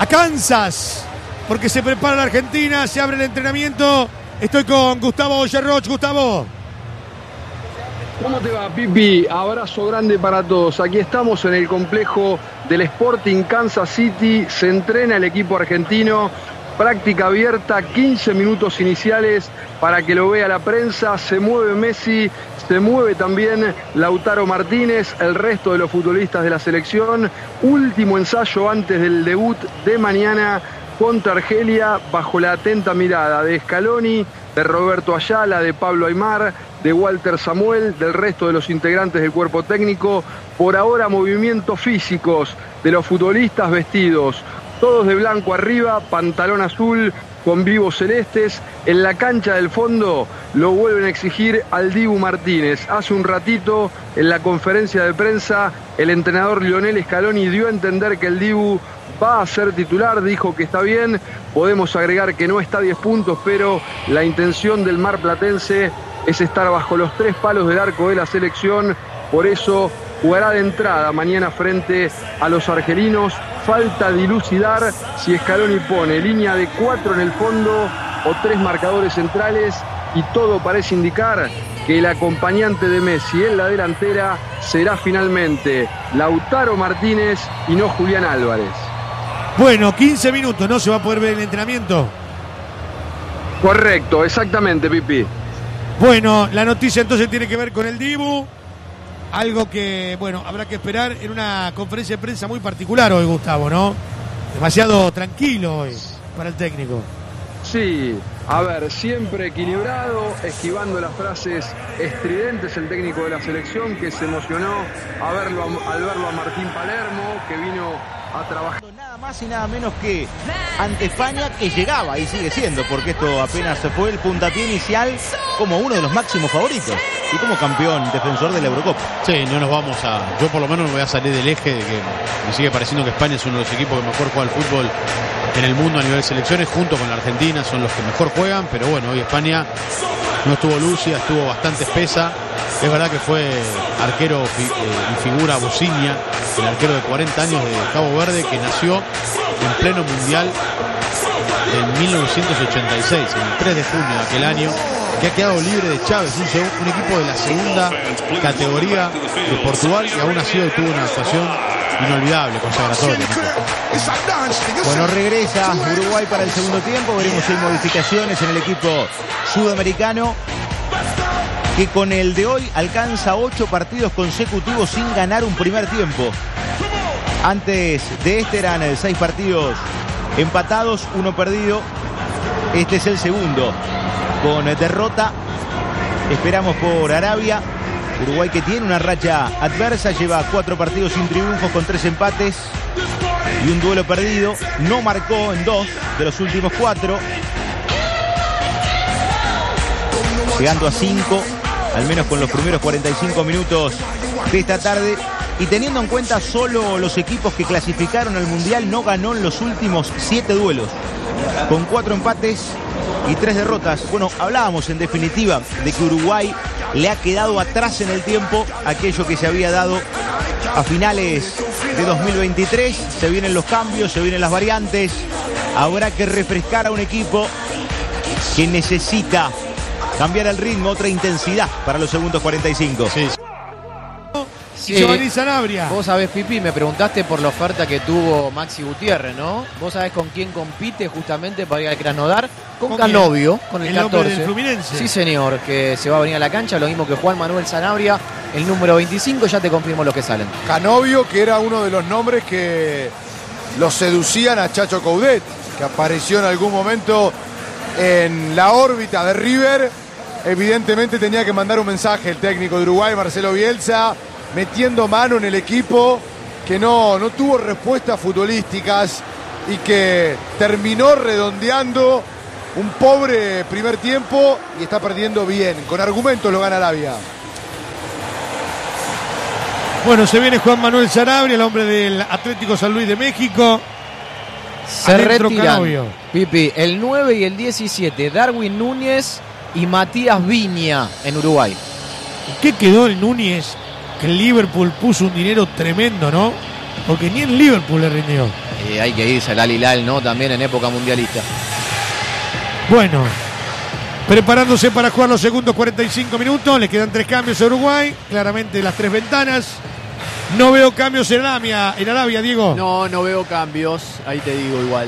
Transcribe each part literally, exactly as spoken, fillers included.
a Kansas, porque se prepara la Argentina, se abre el entrenamiento. Estoy con Gustavo Oyerroch. Gustavo. ¿Cómo te va, Pipi? Abrazo grande para todos. Aquí estamos en el complejo del Sporting Kansas City. Se entrena el equipo argentino. Práctica abierta, quince minutos iniciales para que lo vea la prensa. Se mueve Messi, se mueve también Lautaro Martínez, el resto de los futbolistas de la selección. Último ensayo antes del debut de mañana contra Argelia, bajo la atenta mirada de Scaloni, de Roberto Ayala, de Pablo Aimar, de Walter Samuel, del resto de los integrantes del cuerpo técnico. Por ahora, movimientos físicos de los futbolistas vestidos todos de blanco arriba, pantalón azul con vivos celestes. En la cancha del fondo lo vuelven a exigir al Dibu Martínez. Hace un ratito, en la conferencia de prensa, el entrenador Lionel Scaloni dio a entender que el Dibu va a ser titular, dijo que está bien. Podemos agregar que no está a diez puntos, pero la intención del marplatense es estar bajo los tres palos del arco de la selección. Por eso jugará de entrada mañana frente a los argelinos. Falta dilucidar si Scaloni pone línea de cuatro en el fondo o tres marcadores centrales, y todo parece indicar que el acompañante de Messi en la delantera será finalmente Lautaro Martínez y no Julián Álvarez. Bueno, quince minutos, ¿no se va a poder ver el entrenamiento? Correcto, exactamente, Pipi. Bueno, la noticia entonces tiene que ver con el Dibu. Algo que, bueno, habrá que esperar en una conferencia de prensa muy particular hoy, Gustavo, ¿no? Demasiado tranquilo hoy para el técnico. Sí, a ver, siempre equilibrado, esquivando las frases estridentes el técnico de la selección, que se emocionó a verlo, al verlo a Martín Palermo, que vino a trabajar. Nada más y nada menos que ante España, que llegaba y sigue siendo, porque esto apenas se fue el puntapié inicial, como uno de los máximos favoritos y como campeón defensor de la Eurocopa. Sí, no nos vamos a... Yo por lo menos me voy a salir del eje de que me sigue pareciendo que España es uno de los equipos que mejor juega al fútbol en el mundo a nivel de selecciones, junto con la Argentina, son los que mejor juegan, pero bueno, hoy España no estuvo lúcida, estuvo bastante espesa. Es verdad que fue arquero y figura Bociña, el arquero de cuarenta años de Cabo Verde, que nació en pleno mundial en mil novecientos ochenta y seis, el tres de junio de aquel año, que ha quedado libre de Chávez, un, un equipo de la segunda categoría de Portugal, y aún así hoy tuvo una actuación inolvidable, consagratoria. Bueno, regresa Uruguay para el segundo tiempo. Veremos si hay modificaciones en el equipo sudamericano, que con el de hoy alcanza ocho partidos consecutivos sin ganar un primer tiempo. Antes de este eran seis partidos empatados, uno perdido. Este es el segundo con derrota. Esperamos por Arabia. Uruguay, que tiene una racha adversa, lleva cuatro partidos sin triunfos con tres empates y un duelo perdido. No marcó en dos de los últimos cuatro, llegando a cinco, al menos con los primeros cuarenta y cinco minutos de esta tarde. Y teniendo en cuenta solo los equipos que clasificaron al Mundial, no ganó en los últimos siete duelos, con cuatro empates y tres derrotas. Bueno, hablábamos en definitiva de que Uruguay le ha quedado atrás en el tiempo aquello que se había dado a finales de dos mil veintitrés. Se vienen los cambios, se vienen las variantes. Habrá que refrescar a un equipo que necesita cambiar el ritmo, otra intensidad para los segundos cuarenta y cinco. Sí. Sí. Giovanni Sanabria. Vos sabés, Pipi, me preguntaste por la oferta que tuvo Maxi Gutiérrez, ¿no? Vos sabés con quién compite justamente para ir al Krasnodar. Con, ¿Con Canovio, con el, el catorce. Del Fluminense. Sí, señor, que se va a venir a la cancha, lo mismo que Juan Manuel Sanabria, el número veinticinco. Ya te confirmo los que salen. Canovio, que era uno de los nombres que los seducían a Chacho Coudet, que apareció en algún momento en la órbita de River. Evidentemente tenía que mandar un mensaje el técnico de Uruguay, Marcelo Bielsa, metiendo mano en el equipo, que no, no tuvo respuestas futbolísticas y que terminó redondeando un pobre primer tiempo y está perdiendo bien. Con argumentos lo gana Arabia. Bueno, se viene Juan Manuel Sanabria, el hombre del Atlético San Luis de México. Se retiran, Pipi, el nueve y el diecisiete, Darwin Núñez y Matías Viña en Uruguay. ¿Qué quedó el Núñez? Que el Liverpool puso un dinero tremendo, ¿no? Porque ni en Liverpool le rindió. eh, hay que irse al Al Hilal, ¿no? También en época mundialista. Bueno, preparándose para jugar los segundos cuarenta y cinco minutos. Le quedan tres cambios a Uruguay. Claramente las tres ventanas. No veo cambios en Arabia, en Arabia, Diego. No, no veo cambios. Ahí te digo igual.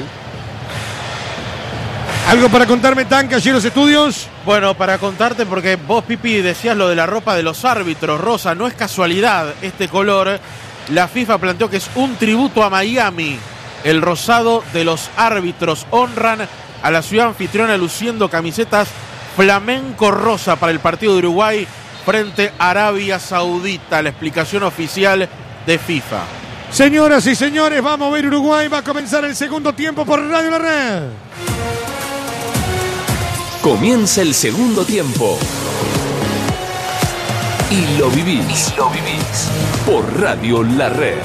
¿Algo para contarme, Tanca, allí en los estudios? Bueno, para contarte, porque vos, Pipi, decías lo de la ropa de los árbitros, rosa, no es casualidad este color. La FIFA planteó que es un tributo a Miami. El rosado de los árbitros honran a la ciudad anfitriona luciendo camisetas flamenco rosa para el partido de Uruguay frente a Arabia Saudita. La explicación oficial de FIFA. Señoras y señores, vamos a ver Uruguay. Va a comenzar el segundo tiempo por Radio La Red. Comienza el segundo tiempo. Y lo vivís. Y lo vivís. Por Radio La Red.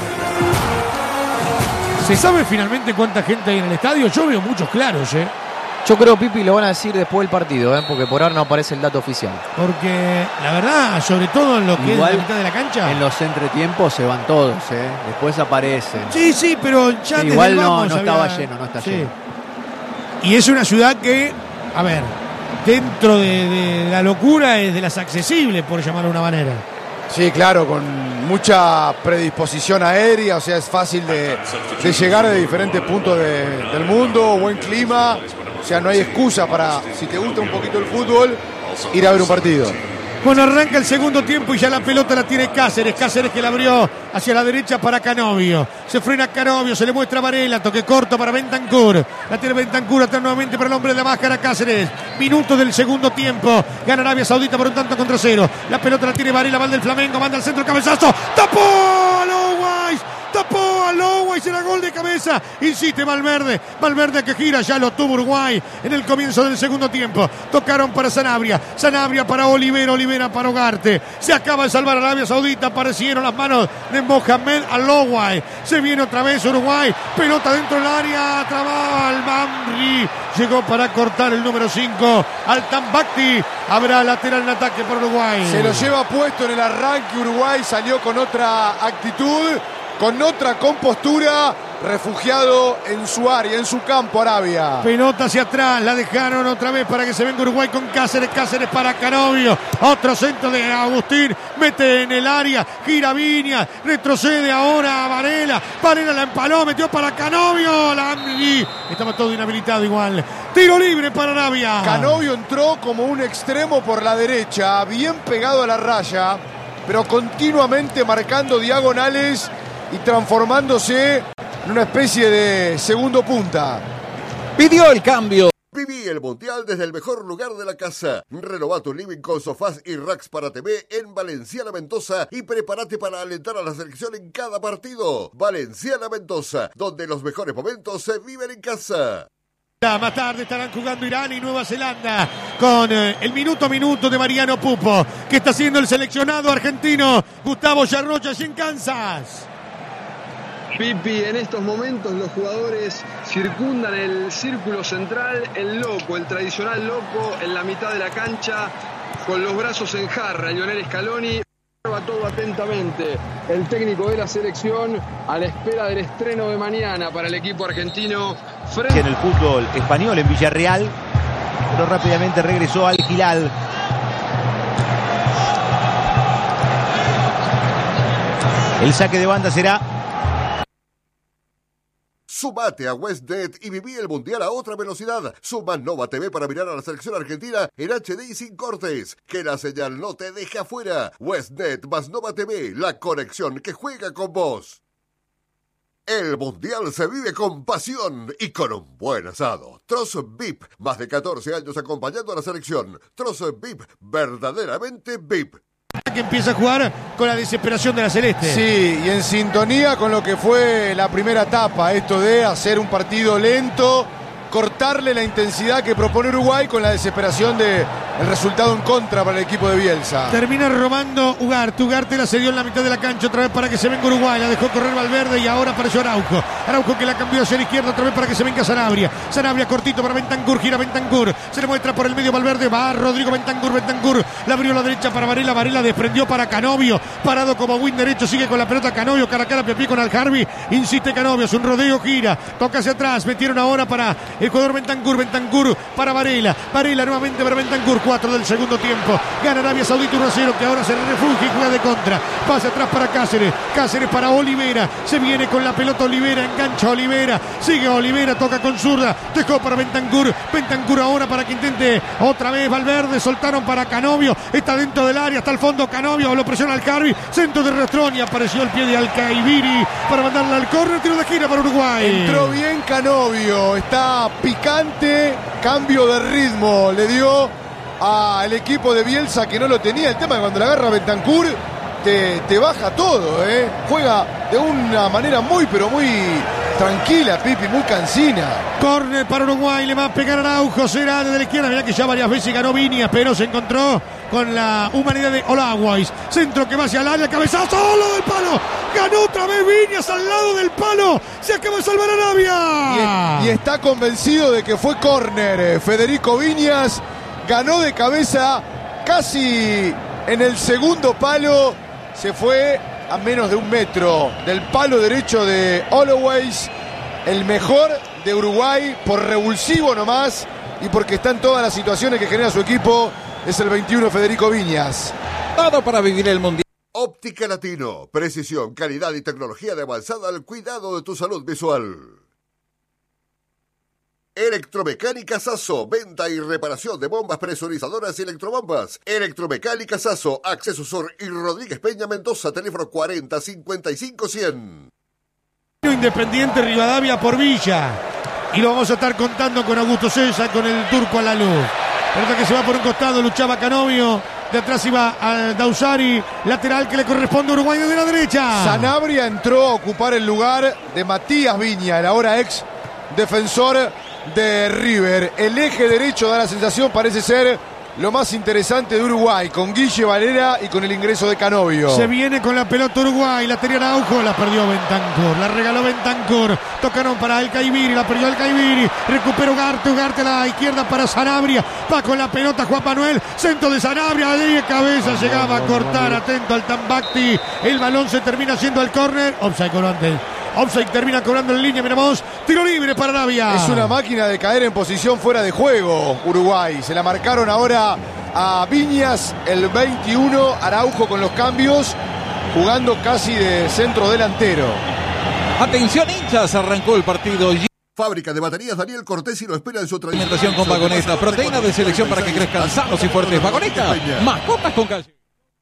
¿Se sabe finalmente cuánta gente hay en el estadio? Yo veo muchos claros, ¿eh? Yo creo, Pipi, lo van a decir después del partido, ¿eh? Porque por ahora no aparece el dato oficial. Porque, la verdad, sobre todo en lo que Igual, es la mitad de la cancha. En los entretiempos se van todos, ¿eh? Después aparecen. Sí, sí, pero ya Sí, desde igual el no, vamos no había- estaba lleno, no está Sí. lleno. Y es una ciudad que, a ver, dentro de, de la locura es de las accesibles, por llamarlo de una manera. Sí, claro, con mucha predisposición aérea, o sea, es fácil de, de llegar de diferentes puntos de- del mundo, buen clima, o sea, no hay excusa para, si te gusta un poquito el fútbol, ir a ver un partido. Bueno, arranca el segundo tiempo y ya la pelota la tiene Cáceres. Cáceres que la abrió hacia la derecha para Canovio. Se frena Canovio, se le muestra a Varela. Toque corto para Bentancur. La tiene Bentancur atrás nuevamente para el hombre de la máscara, Cáceres. Minutos del segundo tiempo. Gana Arabia Saudita por un tanto contra cero. La pelota la tiene Varela, va del Flamengo, manda al centro, cabezazo. ¡Tapó a Lowais! Tapó a Lowais, era gol de cabeza. Insiste Valverde. Valverde que gira, ya lo tuvo Uruguay en el comienzo del segundo tiempo. Tocaron para Sanabria. Sanabria para Olivera. Olivera para Ugarte. Se acaba de salvar Arabia Saudita. Aparecieron las manos de Mohamed Al-Lowais. Se viene otra vez Uruguay. Pelota dentro del área. Trababa al Mamri. Llegó para cortar el número cinco. Al-Tambakti. Habrá lateral en ataque por Uruguay. Se lo lleva puesto en el arranque. Uruguay salió con otra actitud, con otra compostura, refugiado en su área, en su campo, Arabia. Pelota hacia atrás, la dejaron otra vez para que se venga Uruguay con Cáceres. Cáceres para Canovio. Otro centro de Agustín. Mete en el área. Gira Viña. Retrocede ahora a Varela. Varela la empaló. Metió para Canovio. La Amri. Estamos todos inhabilitados igual. Tiro libre para Arabia. Canovio entró como un extremo por la derecha, bien pegado a la raya, pero continuamente marcando diagonales y transformándose en una especie de segundo punta. Pidió el cambio. Viví el Mundial desde el mejor lugar de la casa. Renova tu living con sofás y racks para T V en Valenciana Mendoza y prepárate para alentar a la selección en cada partido. Valenciana Mendoza, donde los mejores momentos se viven en casa. Más tarde estarán jugando Irán y Nueva Zelanda con eh, el minuto a minuto de Mariano Pupo, que está haciendo el seleccionado argentino Gustavo Yarrocha allí en Kansas. Pipi, en estos momentos los jugadores circundan el círculo central, el loco, el tradicional loco, en la mitad de la cancha, con los brazos en jarra. Lionel Scaloni observa todo atentamente. El técnico de la selección a la espera del estreno de mañana para el equipo argentino. En el fútbol español, en Villarreal, pero rápidamente regresó al Hilal. El saque de banda será. Sumate a WestNet y viví el Mundial a otra velocidad. Suma Nova T V para mirar a la selección argentina en H D y sin cortes. Que la señal no te deje afuera. WestNet más Nova T V, la conexión que juega con vos. El Mundial se vive con pasión y con un buen asado. Trozo V I P, más de catorce años acompañando a la selección. Trozo V I P, verdaderamente V I P. Que empieza a jugar con la desesperación de la Celeste. Sí, y en sintonía con lo que fue la primera etapa, esto de hacer un partido lento, cortarle la intensidad que propone Uruguay con la desesperación del resultado en contra para el equipo de Bielsa. Termina robando Ugarte. Ugarte la cedió en la mitad de la cancha otra vez para que se venga Uruguay. La dejó correr Valverde y ahora apareció Araujo. Araujo que la cambió hacia la izquierda otra vez para que se venga Sanabria. Sanabria cortito para Bentancur, gira Bentancur. Se le muestra por el medio Valverde, va Rodrigo Bentancur, Bentancur. La abrió a la derecha para Varela, Varela desprendió para Canovio. Parado como win derecho, sigue con la pelota Canovio, cara a cara, pie a pie con Al-Harbi. Insiste Canovio, es un rodeo, gira, toca hacia atrás. Metieron ahora para el jugador Bentancur, Bentancur para Varela. Varela nuevamente para Bentancur, cuatro del segundo tiempo. Gana Arabia Saudita uno a cero, que ahora se refugia y juega de contra. Pasa atrás para Cáceres, Cáceres para Olivera. Se viene con la pelota Olivera, engancha Olivera. Sigue Olivera, toca con zurda. Dejó para Bentancur. Bentancur ahora para que intente otra vez Valverde. Soltaron para Canovio. Está dentro del área, hasta el fondo Canovio. Lo presiona Al-Harbi. Centro de Rastroni. Apareció el pie de Alcaiviri para mandarla al córner. Tiro de gira para Uruguay. Entró bien Canovio. Está picante. Cambio de ritmo. Le dio al equipo de Bielsa que no lo tenía. El tema es que cuando la agarra Bentancur te, te baja todo, ¿eh? Juega de una manera muy, pero muy tranquila, Pipi, muy cansina. Córner para Uruguay, le va a pegar Araujo, será desde la izquierda. Mirá que ya varias veces ganó Viñas, pero se encontró con la humanidad de Olaguais. Centro que va hacia el área, cabezazo, ¡solo del palo! Ganó otra vez Viñas al lado del palo. Se acaba de salvar Arabia. Y, y está convencido de que fue córner. Federico Viñas ganó de cabeza casi en el segundo palo. Se fue a menos de un metro del palo derecho de Olaguais. El mejor de Uruguay por revulsivo nomás y porque está en todas las situaciones que genera su equipo. Es el veintiuno Federico Viñas. Todo para vivir el mundial. Óptica Latino, precisión, calidad y tecnología de avanzada al cuidado de tu salud visual. Electromecánica Sasso, venta y reparación de bombas presurizadoras y electrobombas. Electromecánica Sasso, Acceso Sur y Rodríguez Peña Mendoza, teléfono cuarenta cincuenta y cinco cien. Independiente Rivadavia por Villa. Y lo vamos a estar contando con Augusto César, con el turco a la luz. Pelota que se va por un costado, luchaba Canovio. De atrás iba a Dausari, lateral que le corresponde a Uruguay desde la derecha. Sanabria entró a ocupar el lugar de Matías Viña, el ahora ex defensor de River. El eje derecho da la sensación, parece ser lo más interesante de Uruguay, con Guille Valera y con el ingreso de Canovio. Se viene con la pelota Uruguay, la tenía Araujo, la perdió Bentancur, la regaló Bentancur, tocaron para Alcaiviri, la perdió Alcaiviri, recuperó Ugarte, Ugarte a la izquierda para Sanabria, va con la pelota Juan Manuel, centro de Sanabria, de cabeza, llegaba a cortar, atento al Tambacti, el balón se termina haciendo el córner, offside con antes. Offside termina cobrando en línea, miramos, tiro libre para Arabia. Es una máquina de caer en posición fuera de juego, Uruguay. Se la marcaron ahora a Viñas, el veintiuno, Araujo con los cambios, jugando casi de centro delantero. Atención hinchas, arrancó el partido. Fábrica de baterías Daniel Cortés y lo espera en su alimentación con Vagoneta, proteína de selección para que crezcan sanos y fuertes. Vagoneta, mascotas con calcio.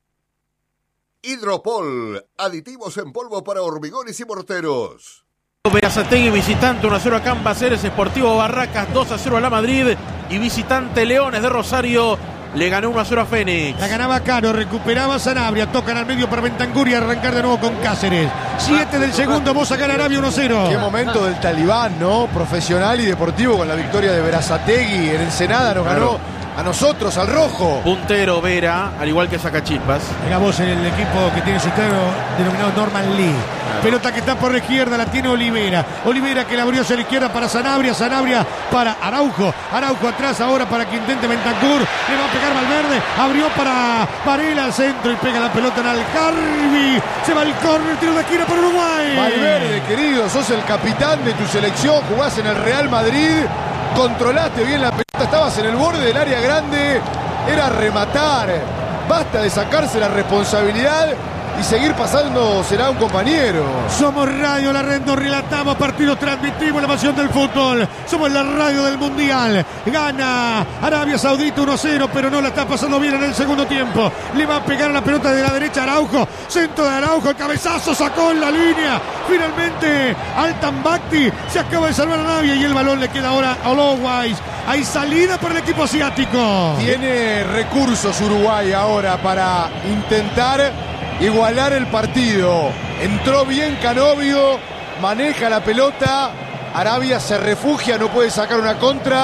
Hidropol, aditivos en polvo para hormigones y morteros. Berazategui visitante uno a cero a Cambaceres, Sportivo Barracas dos a cero a La Madrid y visitante Leones de Rosario le ganó uno a cero a Fénix. La ganaba Caro, recuperaba Sanabria, tocan al medio para Bentancur y arrancar de nuevo con Cáceres. siete del segundo, vos sacar Arabia uno a cero. Qué momento del Talibán, ¿no? Profesional y deportivo con la victoria de Berazategui en Ensenada, nos ganó. Claro. A nosotros, al rojo. Puntero Vera, al igual que Sacachispas. Era vos en el equipo que tiene su estero denominado Norman Lee. Claro. Pelota que está por la izquierda, la tiene Olivera. Olivera que la abrió hacia la izquierda para Sanabria. Sanabria para Araujo. Araujo atrás ahora para que intente Bentancur. Le va a pegar Valverde. Abrió para Varela al centro y pega la pelota en Al-Harbi. Se va el córner, tiro de esquina para Uruguay. Valverde, querido, sos el capitán de tu selección. Jugás en el Real Madrid. Controlaste bien la pelota, estabas en el borde del área grande, era rematar. Basta de sacarse la responsabilidad y seguir pasando será un compañero. Somos Radio La Red, nos relatamos partidos, transmitimos la pasión del fútbol. Somos la radio del Mundial. Gana Arabia Saudita uno a cero, pero no la está pasando bien en el segundo tiempo. Le va a pegar la pelota de la derecha a Araujo. Centro de Araujo, el cabezazo, sacó en la línea. Finalmente al Tambacti. Se acaba de salvar Arabia y el balón le queda ahora a Olaguais. Hay salida para el equipo asiático. Tiene recursos Uruguay ahora para intentar igualar el partido. Entró bien Canovio, maneja la pelota. Arabia se refugia, no puede sacar una contra.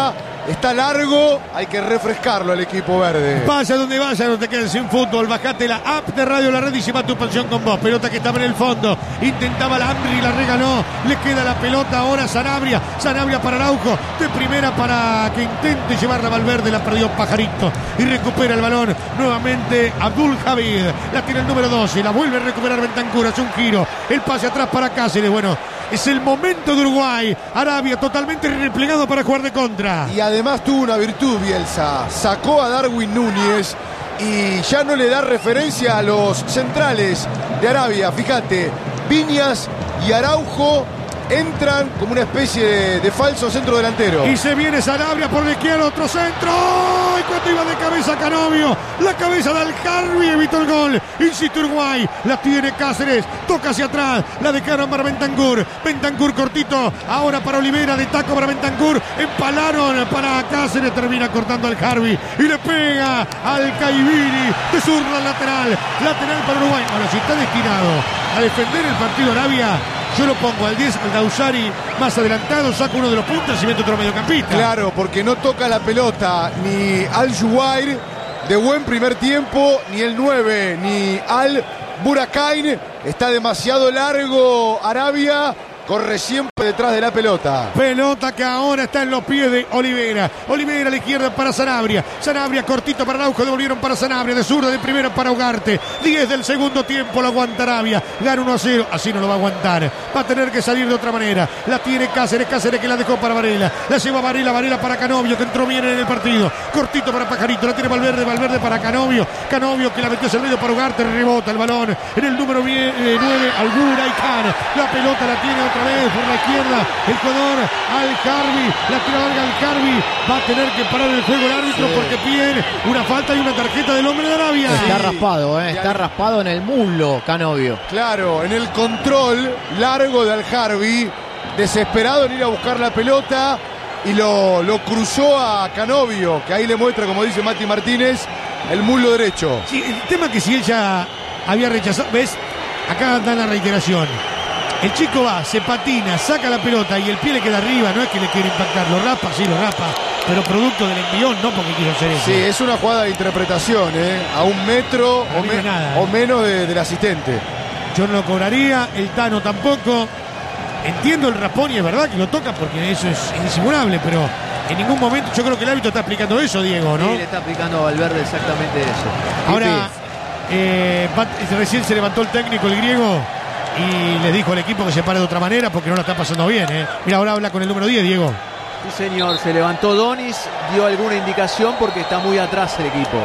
está largo, hay que refrescarlo al equipo verde. Vaya donde vaya, no te quedes sin fútbol. Bajate la app de Radio La Red y lleva tu pasión con vos. Pelota que estaba en el fondo. Intentaba la Amri y la regaló. Le queda la pelota ahora a Sanabria. Sanabria para Araujo. De primera para que intente llevarla a Valverde. La perdió Pajarito. Y recupera el balón nuevamente Abdul Javid. La tiene el número doce. La vuelve a recuperar Bentancur. Hace un giro. El pase atrás para Cáceres. Bueno, es el momento de Uruguay. Arabia totalmente replegado para jugar de contra. Y además tuvo una virtud, Bielsa. Sacó a Darwin Núñez y ya no le da referencia a los centrales de Arabia. Fíjate, Viñas y Araujo entran como una especie de, de falso centro delantero. Y se viene Sanabria por la izquierda, otro centro. Y cuando iba de cabeza Canovio, la cabeza de Aljarvi evitó el gol. Insiste Uruguay, la tiene Cáceres, toca hacia atrás, la dejaron para Bentancur. Bentancur cortito, ahora para Olivera, de taco para Bentancur. Empalaron para Cáceres, termina cortando Aljarvi y le pega al Caiviri de zurda al lateral. Lateral para Uruguay. Bueno, si está destinado a defender el partido Arabia, yo lo pongo al diez, al Dausari más adelantado, saco uno de los puntos y meto otro mediocampista. Claro, porque no toca la pelota ni Al Juwair de buen primer tiempo, ni el nueve, ni Al Burakain. Está demasiado largo Arabia. Corre siempre detrás de la pelota. Pelota que ahora está en los pies de Olivera. Olivera a la izquierda para Sanabria. Sanabria cortito para Araujo. Devolvieron para Sanabria. De zurda de primera para Ugarte. diez del segundo tiempo. Lo aguanta Arabia. Gana uno a cero. Así no lo va a aguantar. Va a tener que salir de otra manera. La tiene Cáceres. Cáceres que la dejó para Varela. La lleva Varela. Varela para Canovio, que entró bien en el partido. Cortito para Pajarito. La tiene Valverde. Valverde para Canovio. Canovio que la metió hacia el medio para Ugarte. Rebota el balón en el número nueve. Albura y Can. La pelota la tiene otra vez por la izquierda el jugador Aljarvi, la tira larga Aljarvi, va a tener que parar el juego el árbitro, sí, porque piden una falta y una tarjeta del hombre de Arabia. Está sí. raspado, ¿eh? está raspado en el muslo Canovio. Claro, en el control largo de Aljarvi, desesperado en ir a buscar la pelota, y lo, lo cruzó a Canovio, que ahí le muestra, como dice Mati Martínez, el muslo derecho. Sí, el tema que si ella había rechazado, ¿ves? Acá da la reiteración. El chico va, se patina, saca la pelota y el pie le queda arriba, no es que le quiere impactar, lo rapa, sí, lo rapa, pero producto del envión, no porque quiso hacer eso. Sí, es una jugada de interpretación, ¿eh? A un metro o, me nada, o menos de, del asistente. Yo no lo cobraría, el Tano tampoco. Entiendo el raspón y es verdad que lo toca porque eso es indisimulable, pero en ningún momento yo creo que el árbitro está aplicando eso, Diego, ¿no? Sí, le está aplicando a Valverde exactamente eso. Ahora, eh, recién se levantó el técnico, el griego, y les dijo al equipo que se pare de otra manera porque no la está pasando bien, ¿eh? Mira, ahora habla con el número diez, Diego. Sí, señor, se levantó Donis, dio alguna indicación porque está muy atrás el equipo.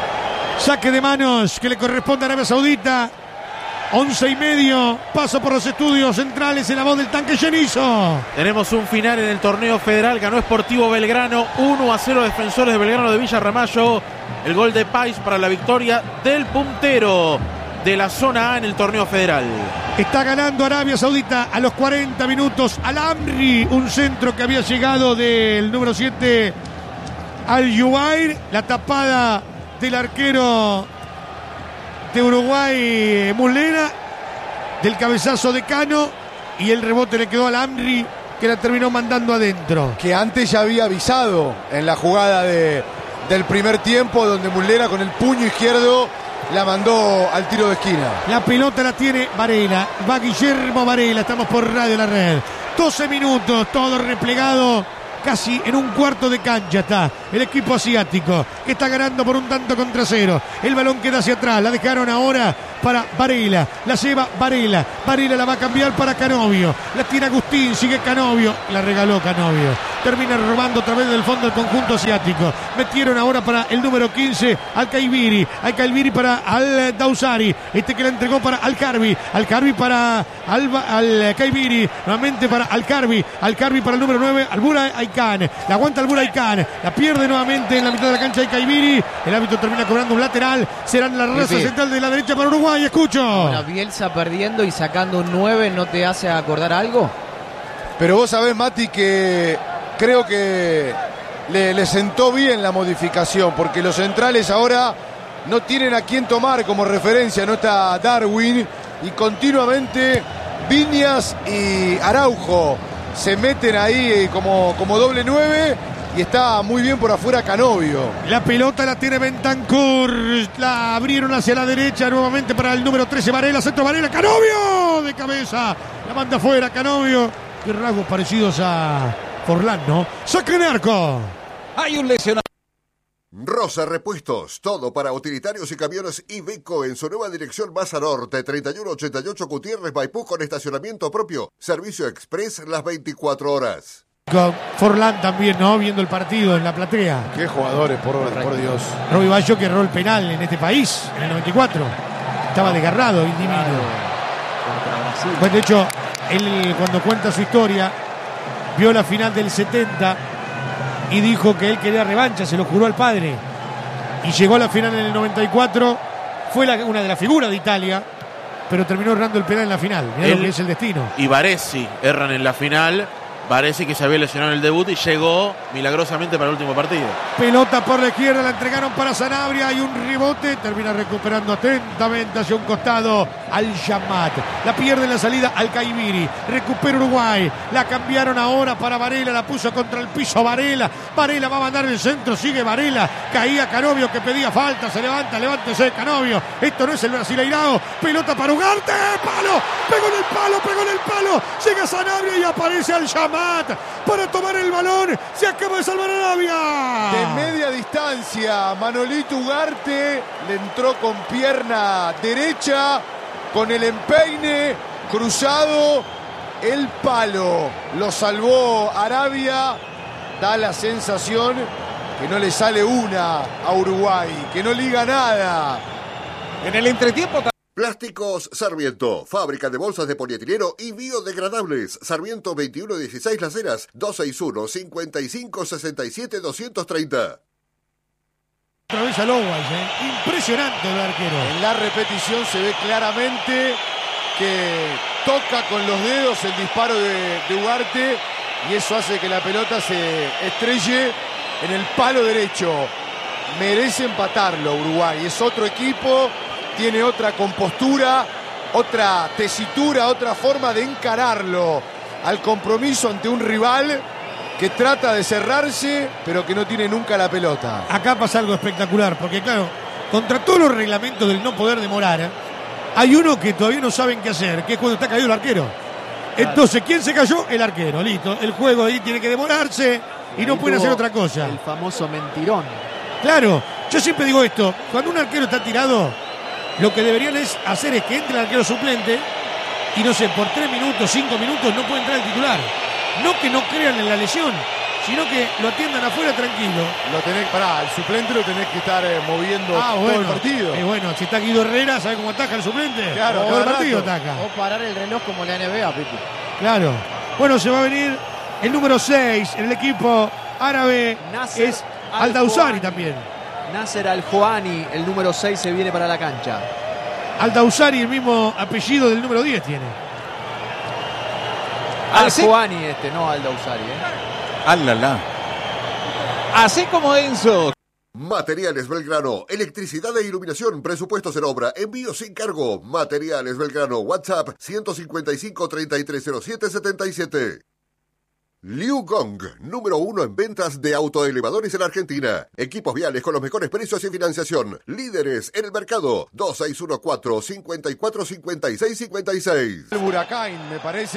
Saque de manos que le corresponde a Arabia Saudita. Once y medio, paso por los estudios centrales en la voz del tanque Genizo. Tenemos un final en el torneo federal, ganó Sportivo Belgrano, uno a cero Defensores de Belgrano de Villa Ramallo. El gol de Pais para la victoria del puntero de la zona A en el torneo federal. Está ganando Arabia Saudita a los cuarenta minutos al Amri, un centro que había llegado del número siete Al Juwair, la tapada del arquero de Uruguay, Muslera, del cabezazo de Cano, y el rebote le quedó al Amri, que la terminó mandando adentro. Que antes ya había avisado en la jugada de, del primer tiempo, donde Muslera con el puño izquierdo la mandó al tiro de esquina. La pelota la tiene Varela, va Guillermo Varela, estamos por Radio La Red. doce minutos, todo replegado. Casi en un cuarto de cancha está el equipo asiático, que está ganando por un tanto contra cero. El balón queda hacia atrás, la dejaron ahora para Varela, la lleva Varela, Varela la va a cambiar para Canovio, la tira Agustín, sigue Canovio, la regaló Canovio, termina robando otra vez del fondo del conjunto asiático. Metieron ahora para el número quince al Caiviri, al Caiviri para al Dausari, este que la entregó para Aljarvi, Aljarvi para Alba, al Caiviri, nuevamente para Aljarvi, Aljarvi para el número nueve, Albura Aikan, la aguanta Albura Aikan, la pierde nuevamente en la mitad de la cancha de Caiviri, el árbitro termina cobrando un lateral, será en la raza central de la derecha para Uruguay. Escucho. Bueno, Bielsa perdiendo y sacando un nueve, ¿no te hace acordar algo? Pero vos sabés, Mati, que creo que le, le sentó bien la modificación, porque los centrales ahora no tienen a quién tomar como referencia, no está Darwin, y continuamente Viñas y Araujo se meten ahí como, como doble nueve, y está muy bien por afuera Canovio. La pelota la tiene Bentancur, la abrieron hacia la derecha nuevamente para el número trece, Varela, centro Varela, Canovio de cabeza, la manda afuera Canovio, qué rasgos parecidos a Forlán, ¿no? Saca en arco. Hay un lesionado. Rosa Repuestos, todo para utilitarios y camiones Iveco en su nueva dirección Maza Norte, treinta y uno ochenta y ocho Gutiérrez, Maipú, con estacionamiento propio, servicio express las veinticuatro horas. Con Forlán también, ¿no? Viendo el partido en la platea. Qué jugadores, por, por Dios. Roby Bayo, que erró el penal en este país, en el noventa y cuatro. Estaba desgarrado, indivino. Pues de hecho, él cuando cuenta su historia, vio la final del setenta y dijo que él quería revancha, se lo juró al padre. Y llegó a la final en el noventa y cuatro, fue la, una de las figuras de Italia, pero terminó errando el penal en la final. Mirá Él lo que es el destino. Y Baresi erran en la final. Baresi, que se había lesionado en el debut y llegó milagrosamente para el último partido. Pelota por la izquierda, la entregaron para Sanabria, hay un rebote, termina recuperando atentamente hacia un costado al Yamat. La pierde en la salida al Caimiri, recupera Uruguay, la cambiaron ahora para Varela, la puso contra el piso Varela, Varela va a mandar el centro, sigue Varela, caía Canovio que pedía falta, se levanta, levántese Canovio, esto no es el Brasileirao, pelota para Ugarte, palo, pegó en el palo, pegó en el palo, llega Sanabria y aparece al Yamat para tomar el balón, se acaba de salvar Arabia. De media distancia, Manolito Ugarte le entró con pierna derecha, con el empeine cruzado, el palo. Lo salvó Arabia, da la sensación que no le sale una a Uruguay, que no liga nada. En el entretiempo... Plásticos Sarmiento, fábrica de bolsas de polietileno y biodegradables. Sarmiento veintiuno dieciséis Las Heras, dos seis uno, cinco cinco, seis siete, dos tres cero. Otra vez a Lowell, ¿eh? Impresionante el arquero. En la repetición se ve claramente que toca con los dedos el disparo de, de Ugarte y eso hace que la pelota se estrelle en el palo derecho. Merece empatarlo Uruguay, es otro equipo, tiene otra compostura, otra tesitura, otra forma de encararlo al compromiso ante un rival que trata de cerrarse, pero que no tiene nunca la pelota. Acá pasa algo espectacular, porque claro, contra todos los reglamentos del no poder demorar, ¿eh? hay uno que todavía no saben qué hacer, que es cuando está caído el arquero. Entonces, ¿quién se cayó? El arquero, listo. El juego ahí tiene que demorarse y no pueden hacer otra cosa. El famoso mentirón. Claro, yo siempre digo esto, cuando un arquero está tirado, lo que deberían es hacer es que entre el arquero suplente y no sé, por tres minutos, cinco minutos no puede entrar el titular. No que no crean en la lesión, sino que lo atiendan afuera tranquilo. Lo tenés, pará, el suplente lo tenés que estar eh, moviendo ah, todo bueno, el partido. Eh, bueno, si está Guido Herrera, ¿sabe cómo ataca el suplente? Claro, todo el partido ataca. O parar el reloj como la N B A, Pipi. Claro. Bueno, se va a venir el número seis en el equipo árabe. Nasser es Al-Dawsari también. Nasser Al-Joani, el número seis, se viene para la cancha. Al-Dawsari, el mismo apellido del número diez tiene. Al-Joani este, no Al-Dawsari, ¿eh? ¡Alala! Así como Enzo. Materiales Belgrano, electricidad e iluminación, presupuestos en obra, envío sin cargo. Materiales Belgrano, WhatsApp ciento cincuenta y cinco, treinta y tres cero siete, setenta y siete. Liu Gong, número uno en ventas de autoelevadores en Argentina. Equipos viales con los mejores precios y financiación. Líderes en el mercado. dos seis uno cuatro, cinco cuatro, cinco seis cinco seis. El Huracán, me parece,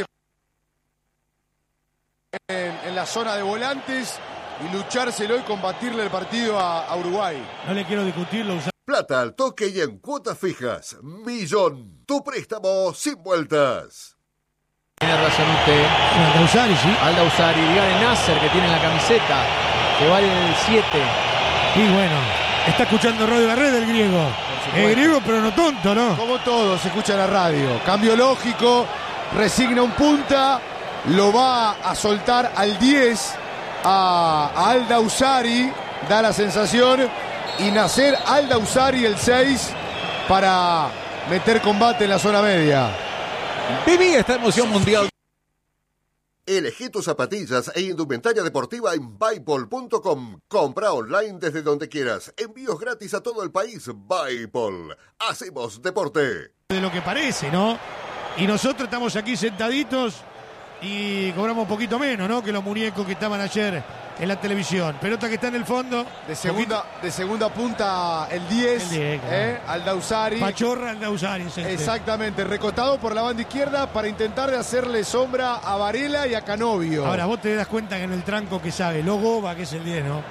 en, en la zona de volantes y luchárselo y combatirle el partido a, a Uruguay. No le quiero discutirlo. Plata al toque y en cuotas fijas. Millón. Tu préstamo sin vueltas. Tiene razón usted. Al-Dawsari, sí. Al-Dawsari, dígale Nasser, que tiene en la camiseta, que vale el siete. Y bueno, está escuchando Radio La Red el griego. El griego, pero no tonto, ¿no? Como todo, se escucha en la radio. Cambio lógico, resigna un punta, lo va a soltar al diez a, a Al-Dawsari, da la sensación, y Nasser Al-Dawsari el seis para meter combate en la zona media. Viví esta emoción mundial. Elegí tus zapatillas e indumentaria deportiva en Buypol punto com. Compra online desde donde quieras. Envíos gratis a todo el país. Buypol. Hacemos deporte. De lo que parece, ¿no? Y nosotros estamos aquí sentaditos y cobramos un poquito menos, ¿no? Que los muñecos que estaban ayer en la televisión. Pelota que está en el fondo. De segunda, de segunda punta el diez, El diez, claro. ¿eh? Aldausari. Pachorra Aldausari. Es este. Exactamente, recostado por la banda izquierda para intentar de hacerle sombra a Varela y a Canovio. Ahora vos te das cuenta que en el tranco que sabe, Logoba, que es el diez, ¿no?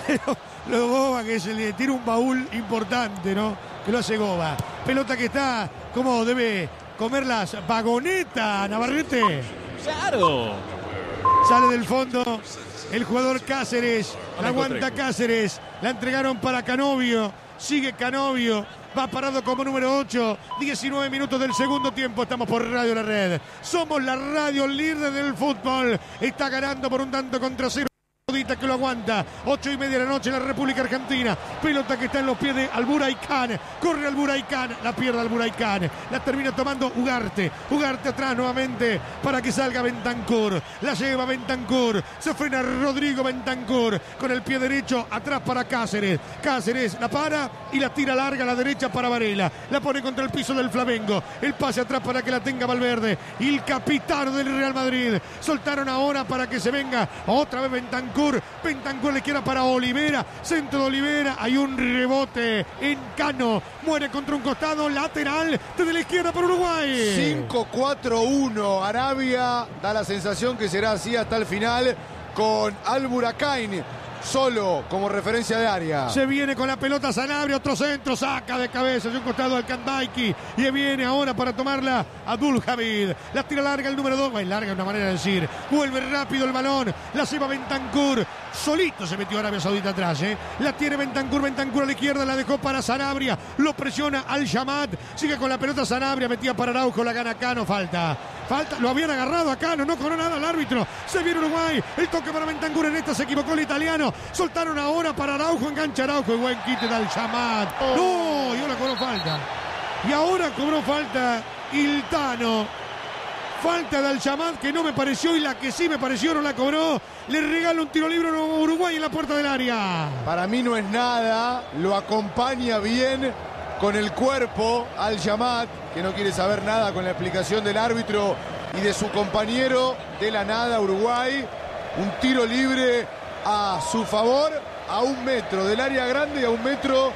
Logoba, que es el diez, tiene un baúl importante, ¿no? Que lo hace Goba. Pelota que está, como debe comer las vagonetas, Navarrete. ¡Claro! Sale del fondo el jugador Cáceres, la aguanta Cáceres, la entregaron para Canovio, sigue Canovio, va parado como número ocho, diecinueve minutos del segundo tiempo, estamos por Radio La Red, somos la radio líder del fútbol, está ganando por un tanto contra cero. Que lo aguanta, ocho y media de la noche en la República Argentina, pelota que está en los pies de Alburaicán, corre Alburaicán, la pierde Alburaicán, la termina tomando Ugarte, Ugarte atrás nuevamente para que salga Bentancur, la lleva Bentancur, se frena Rodrigo Bentancur, con el pie derecho atrás para Cáceres, Cáceres la para y la tira larga a la derecha para Varela, la pone contra el piso del Flamengo, el pase atrás para que la tenga Valverde, y el capitán del Real Madrid, soltaron ahora para que se venga otra vez Bentancur, Bentancur le queda para Olivera, centro de Olivera, hay un rebote en Cano, muere contra un costado, lateral desde la izquierda por Uruguay. cinco cuatro uno, Arabia da la sensación que será así hasta el final con Alburacain solo como referencia de área. Se viene con la pelota Sanabria, otro centro, saca de cabeza de un costado al Kandaiki y viene ahora para tomarla Abdul Hamid. La tira larga el número dos, bueno, larga es una manera de decir. Vuelve rápido el balón, la lleva Bentancur. Solito se metió Arabia Saudita atrás, ¿eh? La tiene Bentancur, Bentancur a la izquierda, la dejó para Sanabria, lo presiona Al Shamat, sigue con la pelota Sanabria, metía para Araujo, la gana Cano, falta. Falta, lo habían agarrado a Cano, no cobró nada el árbitro. Se viene Uruguay, el toque para Bentancur, en esta se equivocó el italiano. Soltaron ahora para Araujo, engancha Araujo y buen quite de Al Shamat. No, y ahora cobró falta. Y ahora cobró falta Iltano. Falta de Al Shamat que no me pareció y la que sí me pareció no la cobró. Le regala un tiro libre a Uruguay en la puerta del área. Para mí no es nada, lo acompaña bien con el cuerpo Al Shamat, que no quiere saber nada con la explicación del árbitro y de su compañero. De la nada Uruguay, un tiro libre a su favor, a un metro del área grande y a un metro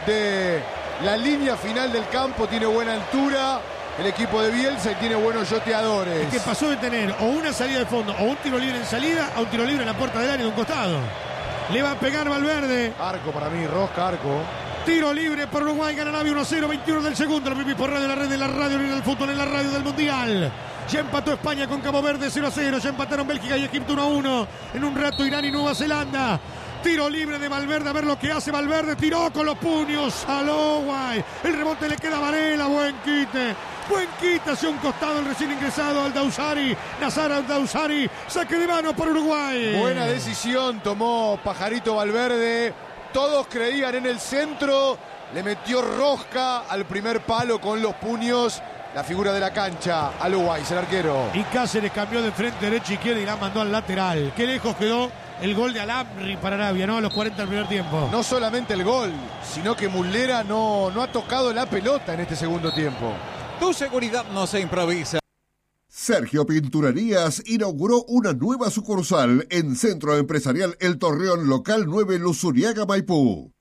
de la línea final del campo. Tiene buena altura el equipo de Bielsa y tiene buenos yoteadores. Es que pasó de tener o una salida de fondo o un tiro libre en salida a un tiro libre en la puerta del área de un costado. Le va a pegar Valverde. Arco para mí, rosca, arco. Tiro libre para Uruguay, gana Arabia uno cero, veintiuno del segundo. Lo vivís por Radio La Red, de la radio del fútbol, en la radio del Mundial. Ya empató España con Cabo Verde cero a cero. Ya empataron Bélgica y Egipto uno a uno. En un rato Irán y Nueva Zelanda. Tiro libre de Valverde, a ver lo que hace Valverde. Tiró con los puños a Uruguay. El rebote le queda a Varela, buen quite. Buen quite hacia un costado el recién ingresado Aldausari. Nazar Aldausari. Saque de mano por Uruguay. Buena decisión tomó Pajarito Valverde. Todos creían en el centro. Le metió rosca al primer palo con los puños. La figura de la cancha, al Uruguay, el arquero. Y Cáceres cambió de frente derecha, izquierda y la mandó al lateral. Qué lejos quedó el gol de Alamri para Arabia, ¿no? A los cuarenta del primer tiempo. No solamente el gol, sino que Muslera no, no ha tocado la pelota en este segundo tiempo. Tu seguridad no se improvisa. Sergio Pinturerías inauguró una nueva sucursal en Centro Empresarial El Torreón, local nueve, Luzuriaga, Maipú.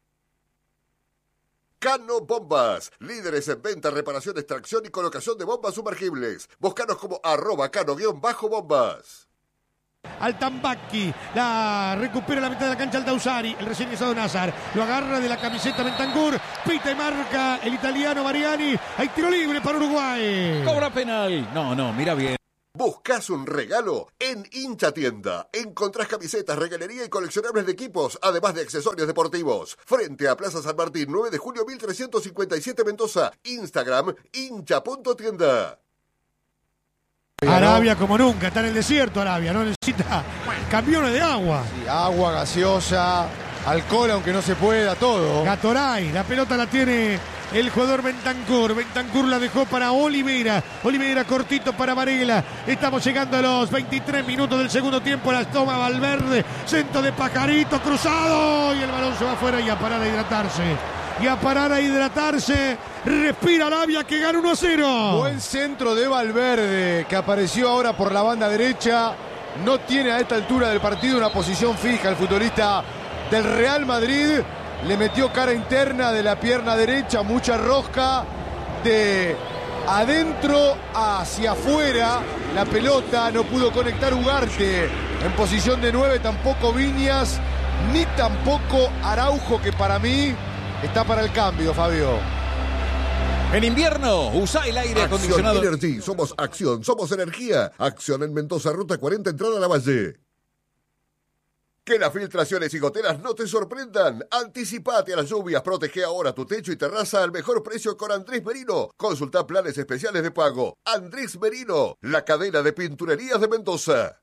Cano Bombas, líderes en venta, reparación, extracción y colocación de bombas sumergibles. Búscanos como arroba cano-bombas. Altambacchi, la recupera la mitad de la cancha Aldausari, el recién ingresado Nazar, lo agarra de la camiseta Bentancur, pita y marca el italiano Mariani. Hay tiro libre para Uruguay. Cobra penal. No, no, mira bien. ¿Buscas un regalo? En Hincha Tienda encontrás camisetas, regalería y coleccionables de equipos, además de accesorios deportivos. Frente a Plaza San Martín, nueve de julio mil trescientos cincuenta y siete, Mendoza. Instagram, hincha punto tienda. Arabia como nunca, está en el desierto Arabia, no necesita camiones de agua. Sí, agua gaseosa, alcohol aunque no se pueda, todo. Gatoray, la pelota la tiene el jugador Bentancur. Bentancur la dejó para Olivera. Olivera cortito para Varela. Estamos llegando a los veintitrés minutos del segundo tiempo. La toma Valverde. Centro de Pajarito cruzado. Y el balón se va afuera y a parar a hidratarse. y a parar a hidratarse. Respira Arabia que gana uno a cero. Buen centro de Valverde que apareció ahora por la banda derecha. No tiene a esta altura del partido una posición fija el futbolista del Real Madrid. Le metió cara interna de la pierna derecha, mucha rosca de adentro hacia afuera. La pelota no pudo conectar Ugarte en posición de nueve, tampoco Viñas, ni tampoco Araujo, que para mí está para el cambio, Fabio. En invierno, usa el aire Acción acondicionado. Energy, somos acción, somos energía. Acción en Mendoza, ruta cuarenta, entrada a la Valle. Que las filtraciones y goteras no te sorprendan. Anticipate a las lluvias, protege ahora tu techo y terraza al mejor precio con Andrés Merino. Consulta planes especiales de pago. Andrés Merino, la cadena de pinturerías de Mendoza.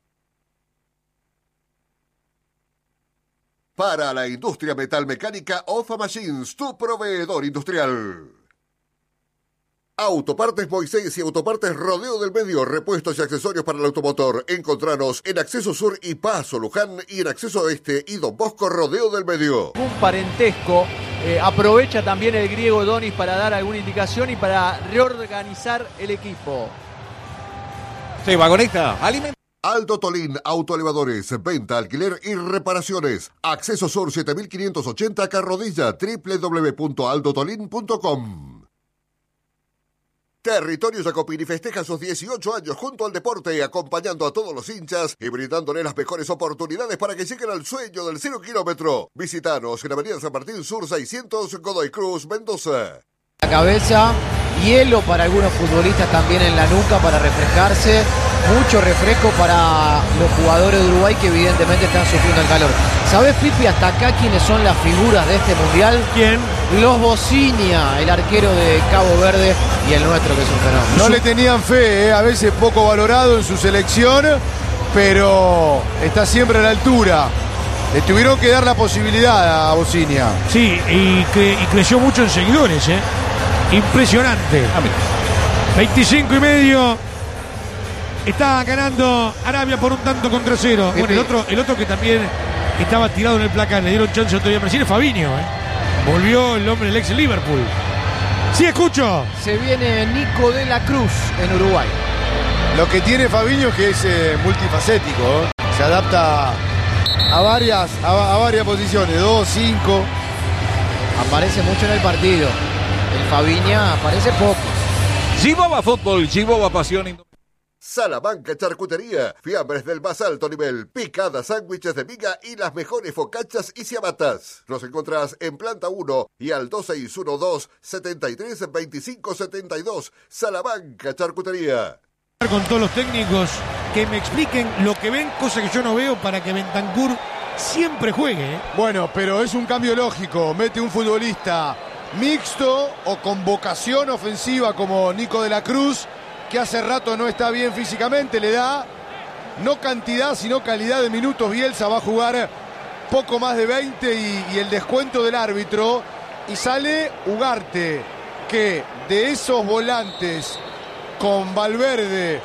Para la industria metalmecánica, Ofa Machines, tu proveedor industrial. Autopartes Moisés y Autopartes Rodeo del Medio, repuestos y accesorios para el automotor. Encontranos en Acceso Sur y Paso Luján y en Acceso Este y Don Bosco Rodeo del Medio. Un parentesco, eh, aprovecha también el griego Donis para dar alguna indicación y para reorganizar el equipo. Sí, vagonista, alimenta. Aldo Tolín, autoelevadores, venta, alquiler y reparaciones. Acceso Sur siete mil quinientos ochenta, Carrodilla, doble u doble u doble u punto aldo tolín punto com. Territorio Jacopini festeja sus dieciocho años junto al deporte, acompañando a todos los hinchas y brindándole las mejores oportunidades para que lleguen al sueño del cero kilómetro. Visítanos en Avenida San Martín Sur seiscientos, Godoy Cruz, Mendoza. La cabeza, hielo para algunos futbolistas también en la nuca para refrescarse. Mucho refresco para los jugadores de Uruguay que evidentemente están sufriendo el calor. ¿Sabés, Pipi, hasta acá quiénes son las figuras de este mundial? ¿Quién? Los Bocinia, el arquero de Cabo Verde y el nuestro, que es un fenómeno. No le tenían fe, ¿eh? A veces poco valorado en su selección, pero está siempre a la altura. Le tuvieron que dar la posibilidad a Bocinia. Sí, y, cre y creció mucho en seguidores, ¿eh? Impresionante. veinticinco y medio. Está ganando Arabia por un tanto contra cero. Bueno, el otro, el otro que también estaba tirado en el placar, le dieron chance otro día para decir, es Fabinho, ¿eh? Volvió el hombre del ex Liverpool. Sí, escucho. Se viene Nico de la Cruz en Uruguay. Lo que tiene Fabinho es que es eh, multifacético, ¿eh? Se adapta a varias, a, a varias posiciones, dos, cinco. Aparece mucho en el partido. El Fabinho aparece poco. Chihuahua Fútbol, Chihuahua Pasión. Salamanca Charcutería, fiambres del más alto nivel, picadas, sándwiches de miga y las mejores focachas y ciabatas. Nos encontrás en planta uno y al dos seis uno dos, setenta y tres, veinticinco setenta y dos. Salamanca Charcutería. Con todos los técnicos que me expliquen lo que ven, cosa que yo no veo, para que Bentancur siempre juegue, ¿eh? Bueno, pero es un cambio lógico. Mete un futbolista mixto o con vocación ofensiva como Nico de la Cruz, que hace rato no está bien físicamente, le da no cantidad sino calidad de minutos. Bielsa va a jugar poco más de veinte y, y el descuento del árbitro, y sale Ugarte, que de esos volantes con Valverde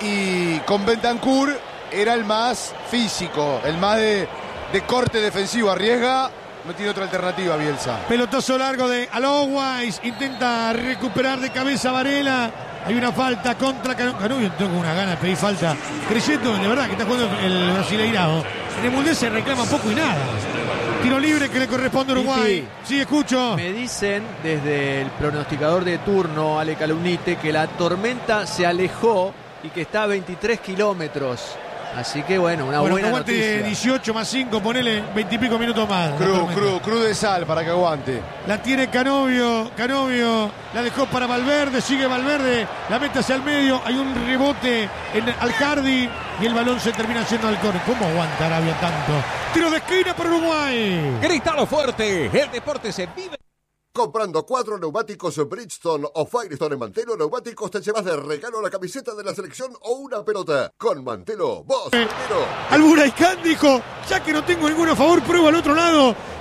y con Bentancur era el más físico, el más de, de corte defensivo. Arriesga, no tiene otra alternativa Bielsa. Pelotazo largo de Alowais, intenta recuperar de cabeza Varela. Hay una falta contra Canubio. Canubio tengo una gana de pedir falta. Creyendo, de verdad, que está jugando el Brasileirao. En el Mundial se reclama poco y nada. Tiro libre que le corresponde a Uruguay. Sí, sí, escucho. Me dicen desde el pronosticador de turno, Ale Calumnite, que la tormenta se alejó y que está a veintitrés kilómetros. Así que bueno, una bueno, buena aguante noticia. dieciocho más cinco, ponele veintipico minutos más. Cruz, cruz, cruz de sal para que aguante. La tiene Canovio, Canovio la dejó para Valverde, sigue Valverde, la mete hacia el medio, hay un rebote en Alcardi y el balón se termina yendo al córner. ¿Cómo aguanta Arabia tanto? Tiro de esquina para Uruguay. Grítalo fuerte, el deporte se vive. Comprando cuatro neumáticos Bridgestone o Firestone en Mantelo Neumáticos, te llevas de regalo la camiseta de la selección o una pelota. Con Mantelo, vos primero. Alburaicán dijo, ya que no tengo ninguno a favor, pruebo al otro lado.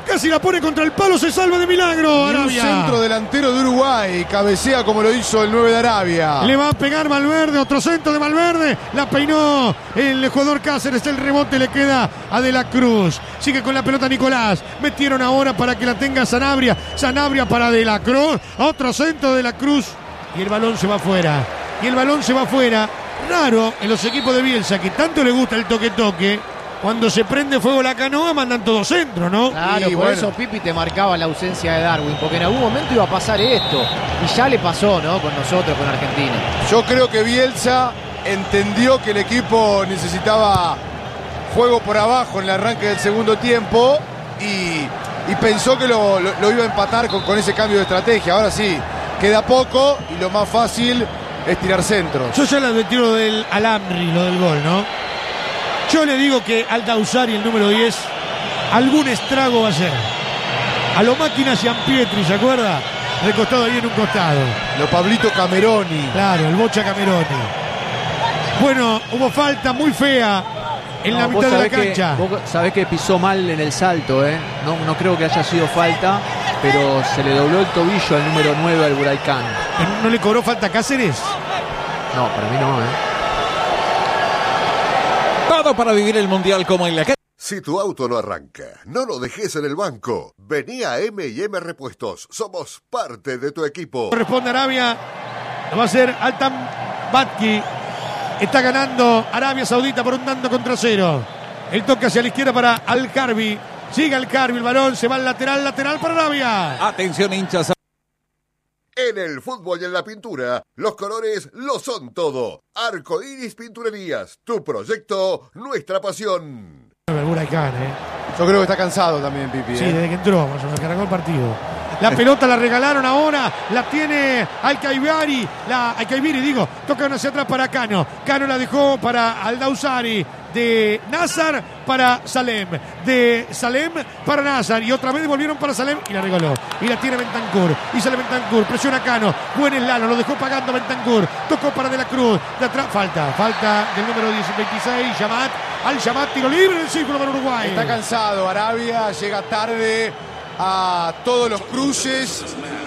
casi la pone contra el palo, se salva de milagro. Y un Arabia. centro delantero de Uruguay, cabecea como lo hizo el nueve de Arabia. Le va a pegar Valverde, otro centro de Valverde, la peinó el jugador Cáceres, el rebote le queda a De la Cruz. Sigue con la pelota Nicolás, metieron ahora para que la tenga Sanabria, Sanabria para De la Cruz, otro centro de La Cruz y el balón se va afuera. Y el balón se va afuera. Raro en los equipos de Bielsa, que tanto le gusta el toque-toque, cuando se prende fuego la canoa mandan todos centro, ¿no? Claro, y por bueno. eso Pipi te marcaba la ausencia de Darwin, porque en algún momento iba a pasar esto. Y ya le pasó, ¿no? Con nosotros, con Argentina. Yo creo que Bielsa entendió que el equipo necesitaba juego por abajo en el arranque del segundo tiempo y, y pensó que lo, lo, lo iba a empatar con, con ese cambio de estrategia. Ahora sí, queda poco y lo más fácil es tirar centros. Yo ya le advertí lo del Alamri, lo del gol, ¿no? Yo le digo que al Dausari, el número diez, algún estrago va a hacer. A lo máquina Gianpietri, ¿se acuerda? Recostado ahí en un costado. Lo Pablito Cameroni. Claro, el Bocha Cameroni. Bueno, hubo falta muy fea en No, la vos mitad de la sabés que- cancha. vos sabés que pisó mal en el salto, ¿eh? No, no creo que haya sido falta, pero se le dobló el tobillo al número nueve al Huracán. ¿No le cobró falta a Cáceres? No, para mí no, ¿eh? Todo para vivir el Mundial como en la calle. Si tu auto no arranca, no lo dejes en el banco. Vení a M y M Repuestos. Somos parte de tu equipo. Corresponde a Arabia. Lo va a hacer Altan Batki. Está ganando Arabia Saudita por un tanto contra cero. El toque hacia la izquierda para Al-Karbi. Sigue Al-Karbi, el balón se va al lateral, lateral para Arabia. Atención, hinchas. En el fútbol y en la pintura, los colores lo son todo. Arco Iris Pinturerías, tu proyecto, nuestra pasión. El Huracán, ¿eh? Yo creo que está cansado también, Pipi. Sí, ¿eh? desde que entró, más o menos, que arrancó el partido. La pelota la regalaron ahora, la tiene Al-Kaibari, la Al-Kaibiri, digo, tocan hacia atrás para Cano. Cano la dejó para Al-Dausari, de Nazar para Salem, de Salem para Nazar, y otra vez devolvieron para Salem y la regaló. Y la tiene Bentancur, y sale Bentancur, presiona a Cano, buen eslalo, lo dejó pagando Bentancur, tocó para De la Cruz, de atrás, falta, falta del número veintiséis, Yamat, al Yamat, tiro libre en el círculo para Uruguay. Está cansado, Arabia llega tarde a todos los cruces,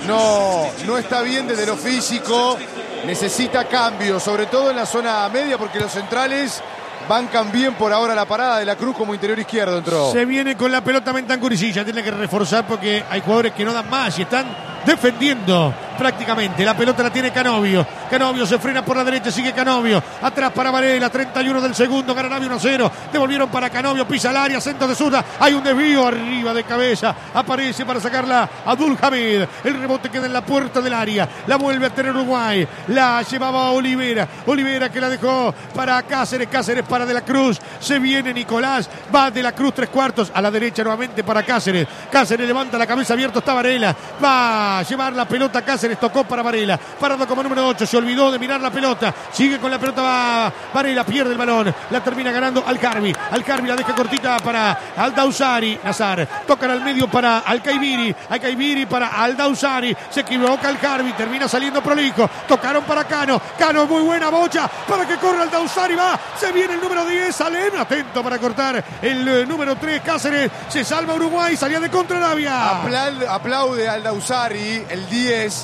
no, no está bien desde lo físico, necesita cambio, sobre todo en la zona media, porque los centrales bancan bien por ahora la parada. De la Cruz como interior izquierdo entró. Se viene con la pelota Bentancur y sí, ya tiene que reforzar porque hay jugadores que no dan más y están defendiendo prácticamente. La pelota la tiene Canovio. Canovio se frena por la derecha, sigue Canovio. Atrás para Varela, treinta y uno del segundo, gana Arabia uno cero. Devolvieron para Canovio, pisa el área, centro de zurda. Hay un desvío arriba de cabeza. Aparece para sacarla Abdul Hamid. El rebote queda en la puerta del área. La vuelve a tener Uruguay. La llevaba Olivera. Olivera que la dejó para Cáceres. Cáceres para De la Cruz. Se viene Nicolás. Va De la Cruz tres cuartos. A la derecha nuevamente para Cáceres. Cáceres levanta la cabeza, abierto está Varela. Va a llevar la pelota Cáceres, tocó para Varela, parado como número ocho, se olvidó de mirar la pelota, sigue con la pelota va Varela, pierde el balón, la termina ganando Al-Karbi, Al-Karbi la deja cortita para Al-Dausari, Nazar, tocan al medio para Al-Kaibiri, Al-Kaibiri para Al-Dausari, se equivoca Al-Karbi, termina saliendo prolijo, tocaron para Cano, Cano muy buena bocha, para que corra Al-Dausari, va, se viene el número diez, Salem, atento para cortar el eh, número tres, Cáceres, se salva Uruguay, salía de contra Arabia. Apla- aplaude al Dausari, el diez,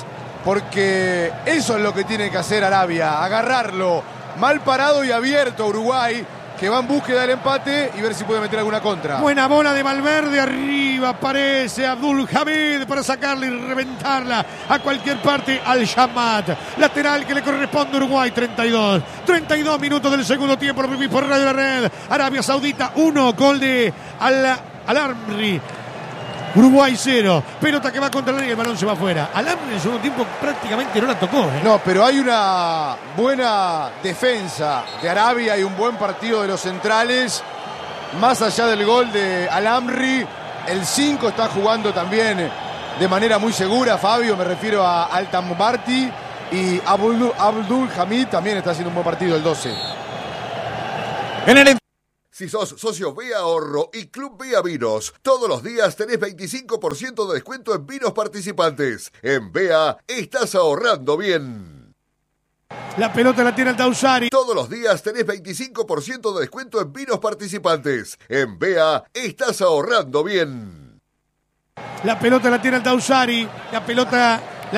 porque eso es lo que tiene que hacer Arabia, agarrarlo mal parado y abierto a Uruguay, que va en búsqueda del empate y ver si puede meter alguna contra. Buena bola de Valverde, arriba aparece Abdul Hamid para sacarla y reventarla a cualquier parte al Yamat. Lateral que le corresponde a Uruguay, treinta y dos. treinta y dos minutos del segundo tiempo, lo vivís por Radio La Red. Arabia Saudita uno, gol de Al Alamri. Uruguay cero, pelota que va contra el área y el balón se va afuera. Alamri en el segundo tiempo prácticamente no la tocó. ¿eh? No, pero hay una buena defensa de Arabia y un buen partido de los centrales. Más allá del gol de Al-Amri, el cinco está jugando también de manera muy segura. Fabio, me refiero a Altambarti, y Abdul, Abdul Hamid también está haciendo un buen partido, el doce. En el Si sos socio Vía Ahorro y Club Vía Vinos, todos los días tenés veinticinco por ciento de descuento en vinos participantes. En Vea estás ahorrando bien. La pelota la tiene el Dausari. Todos los días tenés veinticinco por ciento de descuento en vinos participantes. En Vea estás ahorrando bien. La pelota la tiene el Dausari. La pelota